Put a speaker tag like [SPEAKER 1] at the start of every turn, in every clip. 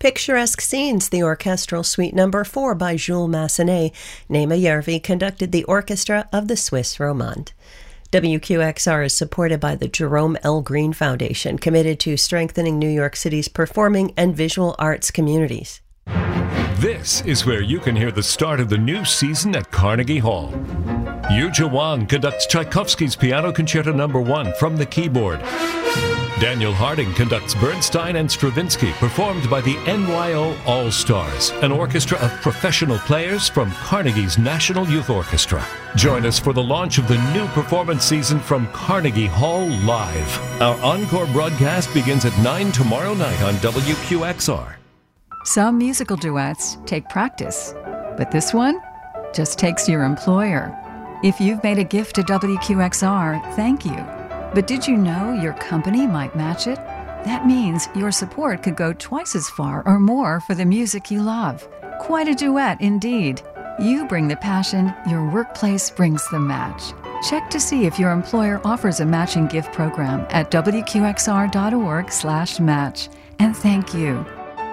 [SPEAKER 1] Picturesque Scenes, the orchestral suite number 4 by Jules Massenet. Nema Järvi conducted the orchestra of the Swiss Romande. WQXR is supported by the Jerome L. Green Foundation, committed to strengthening New York City's performing and visual arts communities.
[SPEAKER 2] This is where you can hear the start of the new season at Carnegie Hall. Yuja Wang conducts Tchaikovsky's Piano Concerto No. 1 from the keyboard. Daniel Harding conducts Bernstein and Stravinsky, performed by the NYO All-Stars, an orchestra of professional players from Carnegie's National Youth Orchestra. Join us for the launch of the new performance season from Carnegie Hall Live. Our encore broadcast begins at 9 tomorrow night on WQXR.
[SPEAKER 3] Some musical duets take practice, but this one just takes your employer. If you've made a gift to WQXR, thank you. But did you know your company might match it? That means your support could go twice as far or more for the music you love. Quite a duet indeed. You bring the passion, your workplace brings the match. Check to see if your employer offers a matching gift program at wqxr.org/match. And thank you.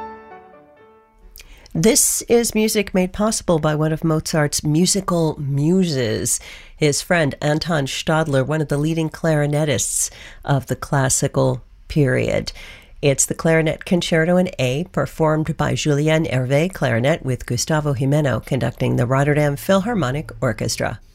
[SPEAKER 1] This is music made possible by one of Mozart's musical muses, his friend Anton Stadler, one of the leading clarinetists of the classical period. It's the Clarinet Concerto in A, performed by Julien Hervé, clarinet, with Gustavo Gimeno conducting the Rotterdam Philharmonic Orchestra.